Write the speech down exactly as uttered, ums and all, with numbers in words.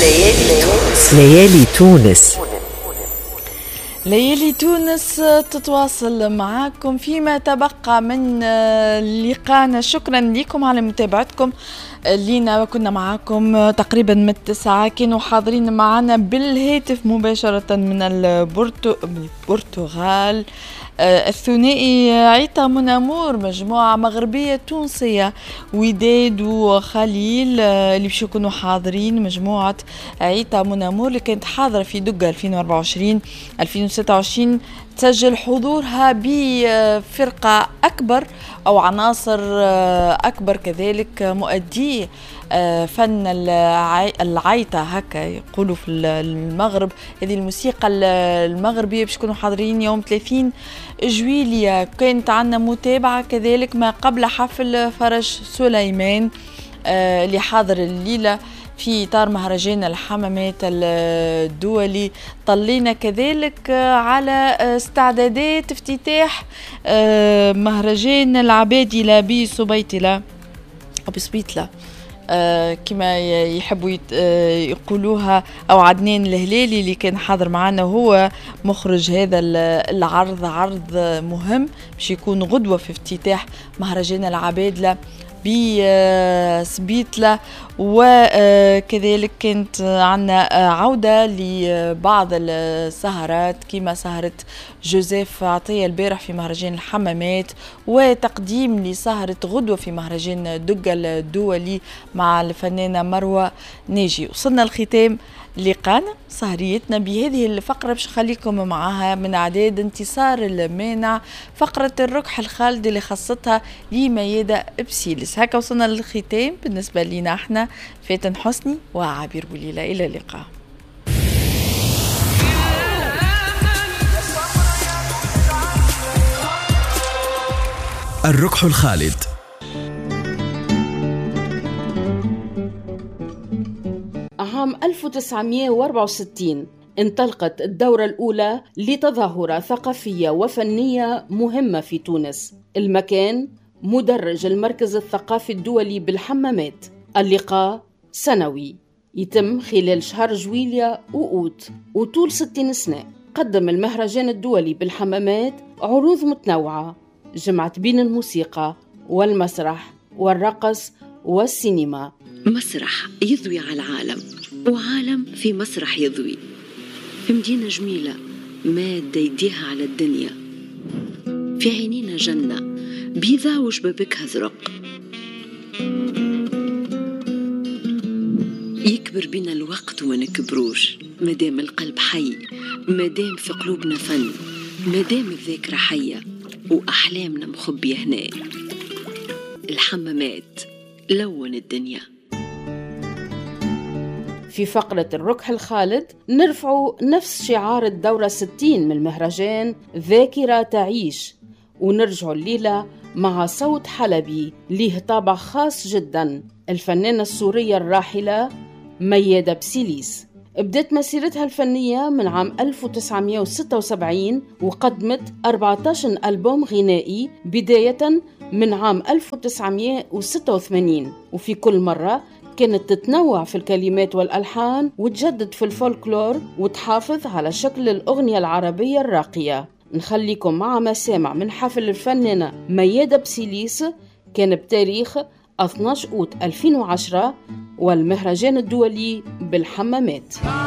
ليالي تونس. ليالي تونس تتواصل معكم فيما تبقى من لقاءنا. شكرا لكم على متابعتكم لينا. كنا معكم تقريبا من التسعة، كانوا حاضرين معنا بالهاتف مباشرة من البرتغال الثنائي عيطة منامور، مجموعة مغربية تونسية، وداد وخليل اللي باش يكونوا حاضرين. مجموعة عيطة منامور اللي كانت حاضرة في دقة ألفين وأربعة وعشرين ألفين وستة وعشرين تسجل حضورها بفرقة أكبر أو عناصر أكبر، كذلك مؤدي فن العيطة هكا يقولوا في المغرب. هذه الموسيقى المغربية باش يكونوا حاضرين يوم ثلاثين جويلية. كانت عندنا متابعة كذلك ما قبل حفل فرج سليمان اللي حاضر الليلة في إطار مهرجان الحمامات الدولي. طلينا كذلك على استعدادات افتتاح مهرجان العبادلة بسبيطلة أو بسبيطلة كما يحبوا يقولوها، أو عدنان الهلالي اللي كان حاضر معنا، هو مخرج هذا العرض. عرض مهم باش يكون غدوة في افتتاح مهرجان العبادلة بسبيطلة. وكذلك كانت عنا عودة لبعض السهرات كما سهرة جوزيف عطية البارح في مهرجان الحمامات، وتقديم لسهرة غدوة في مهرجان دقة الدولي مع الفنانة مروة ناجي. وصلنا الختام لقانا سهريتنا بهذه الفقرة باش نخليكم معها من اعداد انتصار المانع، فقرة الركح الخالد اللي خصتها لميادة بسيلس. هكا وصلنا للختام بالنسبة لنا احنا فاتن حسني وعبير بوليلة. الى اللقاء. الركح الخالد. عام ألف وتسعمائة وأربعة وستين انطلقت الدورة الأولى لتظاهرة ثقافية وفنية مهمة في تونس. المكان مدرج المركز الثقافي الدولي بالحمامات. اللقاء سنوي يتم خلال شهر جويلية وأوت، وطول ستين سنة. قدم المهرجان الدولي بالحمامات عروض متنوعة جمعت بين الموسيقى والمسرح والرقص والسينما. مسرح يضوي على العالم، وعالم في مسرح يضوي في مدينة جميلة مادة يديها على الدنيا، في عينينا جنة بيضا وشبابكها زرق. يكبر بنا الوقت وما نكبروش مادام القلب حي، مادام في قلوبنا فن، مادام الذاكرة حية وأحلامنا مخبية هنا. الحمامات لون الدنيا. في فقرة الركح الخالد نرفع نفس شعار الدورة ستين من المهرجان ذاكرة تعيش، ونرجع الليلة مع صوت حلبي ليه طابع خاص جدا. الفنانة السورية الراحلة ميادة بسيلس بدأت مسيرتها الفنية من عام ألف وتسعمائة وستة وسبعين وقدمت أربعة عشر ألبوم غنائي بداية من عام ألف وتسعمائة وستة وثمانين، وفي كل مرة كانت تتنوع في الكلمات والألحان وتجدد في الفولكلور وتحافظ على شكل الأغنية العربية الراقية. نخليكم مع مسامع من حفل الفنانة ميادة بسيلس كان بتاريخ اثني عشر أوت ألفين وعشرة والمهرجان الدولي بالحمامات.